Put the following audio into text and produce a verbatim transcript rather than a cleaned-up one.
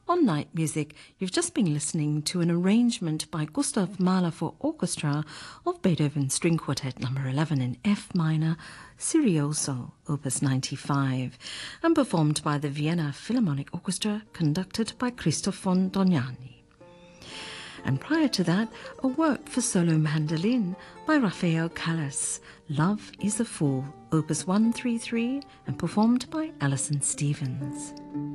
On Night Music, you've just been listening to an arrangement by Gustav Mahler for orchestra of Beethoven's String Quartet number eleven in F minor, Serioso, opus ninety-five, and performed by the Vienna Philharmonic Orchestra, conducted by Christoph von Dohnanyi. And prior to that, a work for solo mandolin by Rafael Callas, Love is a Fool, opus one thirty-three, and performed by Alison Stevens.